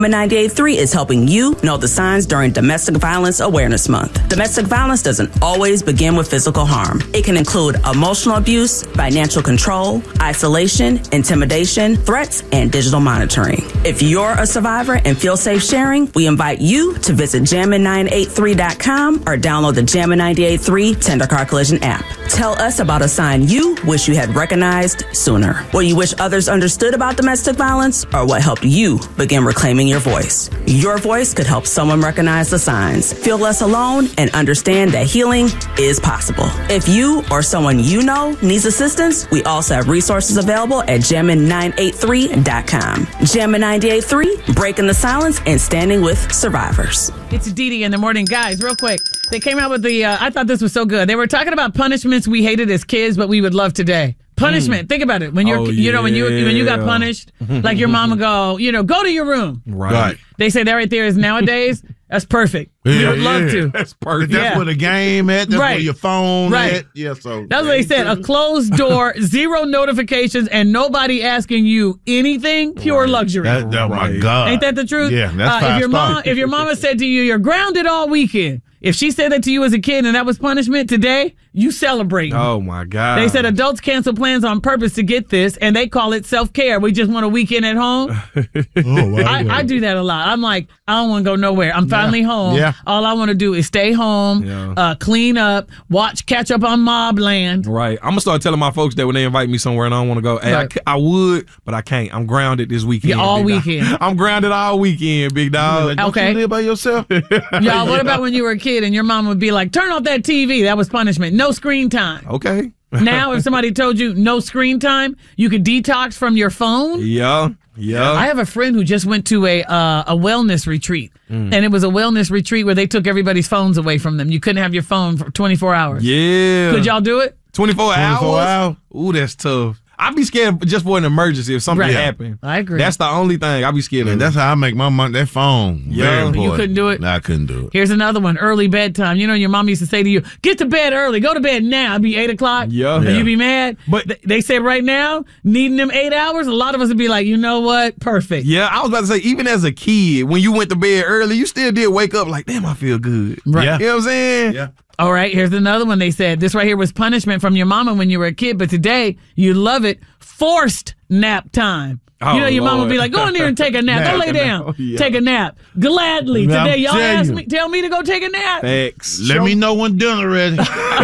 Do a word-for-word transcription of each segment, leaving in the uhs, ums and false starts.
ninety-eight point three is helping you know the signs during Domestic Violence Awareness Month. Domestic violence doesn't always begin with physical harm. It can include emotional abuse, financial control, isolation, intimidation, threats, and digital monitoring. If you're a survivor and feel safe sharing, we invite you to visit jammin nine eight three dot com or download the Jammin ninety-eight point three Tender Car Collision app. Tell us about a sign you wish you had recognized sooner. What you wish others understood about domestic violence, or what helped you begin reclaiming your voice. Your voice could help someone recognize the signs, feel less alone, and understand that healing is possible. If you or someone you know needs assistance, we also have resources available at jammin nine eight three dot com. Jammin ninety-eight point three, breaking the silence and standing with survivors. It's Dee Dee in the morning. Guys, real quick, they came out with the, uh, I thought this was so good. They were talking about punishments we hated as kids, but we would love today. Punishment. Mm. Think about it. When you're, oh, you know, when you when you got punished, like your mama go, you know, go to your room. Right. right. They say that right there is nowadays. That's perfect. Yeah, we would yeah. love to. That's perfect. That's yeah. where the game at. That's right. where your phone right. at. Yeah, so that's what they said. A closed door, zero notifications, and nobody asking you anything. Pure right. luxury. That, oh my God. Ain't that the truth? Yeah, that's uh, five if your stars. mom, if your mama said to you, "You're grounded all weekend," if she said that to you as a kid and that was punishment, today you celebrate. Oh my God. They said adults cancel plans on purpose to get this, and they call it self-care. We just want a weekend at home. oh, wow, I, I do that a lot. I'm like, I don't want to go nowhere. I'm finally yeah. home. Yeah. All I want to do is stay home, yeah. uh, clean up, watch, catch up on Mobland. Right. I'm going to start telling my folks that when they invite me somewhere and I don't want to go, hey, right. I, I would, but I can't. I'm grounded this weekend. Yeah, all weekend. Dog. I'm grounded all weekend, big dog. Don't okay. you live by yourself? Y'all, what yeah. about when you were a kid and your mom would be like, turn off that T V? That was punishment. No screen time. Okay. Now, if somebody told you no screen time, you could detox from your phone. Yeah. Yeah. I have a friend who just went to a uh, a wellness retreat, mm. and it was a wellness retreat where they took everybody's phones away from them. You couldn't have your phone for twenty-four hours. Yeah. Could y'all do it? twenty-four hours? twenty-four hours? Ooh, that's tough. I'd be scared just for an emergency if something right. happened. I agree. That's the only thing I'd be scared Man, of. that's how I make my money. That phone. Yeah. Very important. You couldn't do it? No, I couldn't do it. Here's another one. Early bedtime. You know, your mom used to say to you, get to bed early. Go to bed now. It'd be eight o'clock. Yeah. And yeah. you'd be mad. But Th- they said right now, needing them eight hours, a lot of us would be like, you know what? Perfect. Yeah, I was about to say, even as a kid, when you went to bed early, you still did wake up like, damn, I feel good. Right. Yeah. You know what I'm saying? Yeah. All right, here's another one. They said this right here was punishment from your mama when you were a kid, but today you love it. Forced nap time. Oh, you know, your Lord. mama would be like, go in there and take a nap. Nap. Go lay down. Oh, yeah. Take a nap. Gladly. Man, Today, I'm y'all telling ask you. me, tell me to go take a nap. Thanks. Let Show- me know when dinner ready.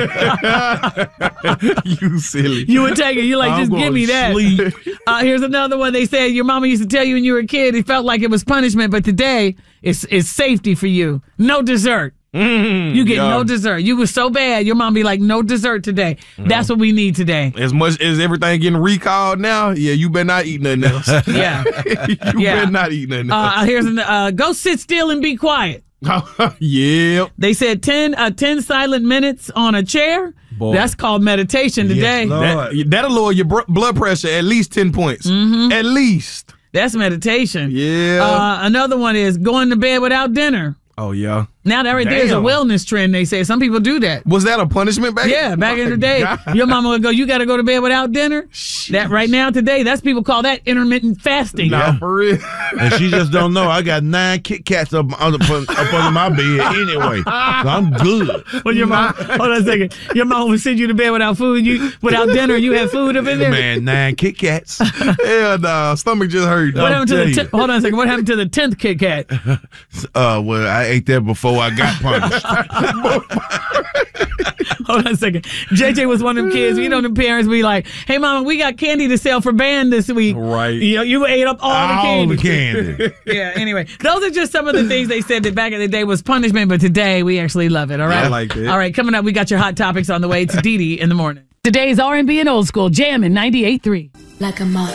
You silly. You would take it. You like, I'm just give gonna me that. sleep. Uh, here's another one. They said your mama used to tell you when you were a kid, it felt like it was punishment, but today it's, it's safety for you. No dessert. Mm, You get yeah. no dessert. You was so bad, your mom be like, no dessert today. Mm. That's what we need today. As much as everything getting recalled now, yeah, you better not eat nothing else. Yeah. you Yeah. better not eat nothing else. Uh, here's an, uh, go sit still and be quiet. Yep. They said ten, uh, ten silent minutes on a chair. Boy. That's called meditation today. Lord. That, that'll lower your br- blood pressure at least ten points. Mm-hmm. At least. That's meditation. Yeah. Uh, another one is going to bed without dinner. Oh, yeah. Now that right there is a Damn. wellness trend, they say. Some people do that. Was that a punishment back? Yeah, back in the My day, God. your mama would go, you got to go to bed without dinner. That right now, today, that's people call that intermittent fasting. Nah, Yeah. for real. And she just don't know. I got nine Kit Kats up, up, up under my bed anyway. So I'm good. When your mom, hold on a second, your mom would send you to bed without food, you without dinner, you had food up in there. Man, nine Kit Kats. Hell nah. Stomach just hurt. What happened to tell the? you. Ten, hold on a second. What happened to the tenth Kit Kat? Uh, well, I ate that before I got punished. Hold on a second. J J was one of them kids. You know, the parents be like, "Hey, mama, we got candy to sell for band this week." Right. You know, you ate up all, the All candy. the candy. Yeah. Anyway, those are just some of the things they said that back in the day was punishment, but today we actually love it. All right. I like that. All right. Coming up, we got your hot topics on the way. It's Dee Dee in the morning. Today's R and B and old school, Jammin' ninety-eight point three. Like a moth